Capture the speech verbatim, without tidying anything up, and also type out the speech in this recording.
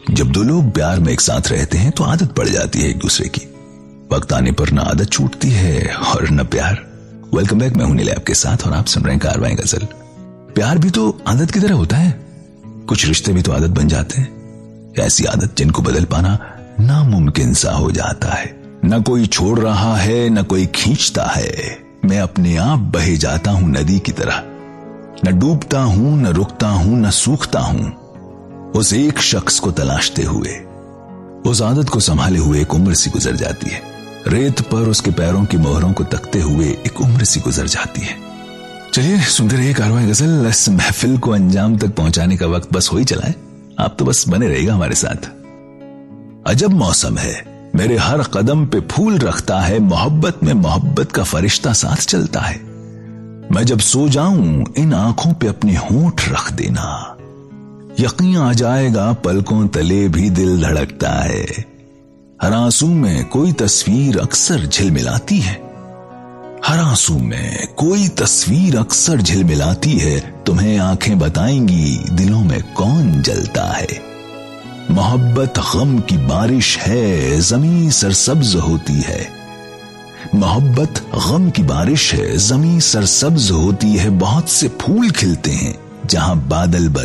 जब दो लोग प्यार में एक साथ रहते हैं तो आदत पड़ जाती है एक दूसरे की। वक्त आने पर न आदत छूटती है और न प्यार। वेलकम बैक, मैं हूं नीले आपके साथ और आप सुन रहे हैं कारवां गजल। प्यार भी तो आदत की तरह होता है। कुछ रिश्ते भी तो आदत बन जाते हैं, ऐसी आदत जिनको बदल पाना नामुमकिन सा हो जाता है। न कोई छोड़ रहा है न कोई खींचता है, मैं अपने आप बहे जाता हूं नदी की तरह। न डूबता हूं न रुकता हूं न सूखता हूं, उस एक शख्स को तलाशते हुए। उस आदत को संभाले हुए एक उम्र सी गुजर जाती है। रेत पर उसके पैरों की मोहरों को तकते हुए एक उम्र सी गुजर जाती है। चलिए सुनते रहिए कारवां गजल। इस महफिल को अंजाम तक पहुंचाने का वक्त बस हो ही चला है, आप तो बस बने रहिएगा हमारे साथ। अजब मौसम है, मेरे हर कदम पे फूल रखता है, मोहब्बत में मोहब्बत का फरिश्ता साथ चलता है। मैं जब सो जाऊं इन आंखों पे अपने होंठ रख देना, यकीन आ जाएगा पलकों तले भी दिल धड़कता है। हर आंसू में कोई तस्वीर अक्सर झिलमिलाती है, हर आंसू में कोई तस्वीर अक्सर झिलमिलाती है। तुम्हें आंखें बताएंगी दिलों में कौन जलता है। मोहब्बत गम की बारिश है, जमीन सरसब्ज होती है। मोहब्बत गम की बारिश है, जमीन सरसब्ज होती है। बहुत से फूल खिलते हैं जहां बादल बर